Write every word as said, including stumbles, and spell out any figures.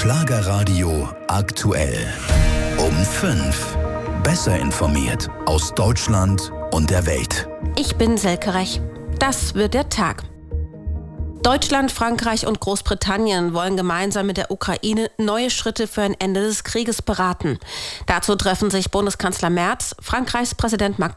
Schlagerradio aktuell. Um fünf. Besser informiert aus Deutschland und der Welt. Ich bin Selke Rech. Das wird der Tag. Deutschland, Frankreich und Großbritannien wollen gemeinsam mit der Ukraine neue Schritte für ein Ende des Krieges beraten. Dazu treffen sich Bundeskanzler Merz, Frankreichs Präsident Macron